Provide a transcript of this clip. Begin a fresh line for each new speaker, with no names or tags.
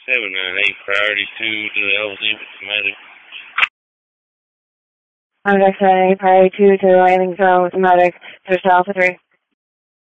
798, priority 2 to the LZ with medic.
I'm just saying, priority 2 to the landing zone with the medic, there's Alpha 3.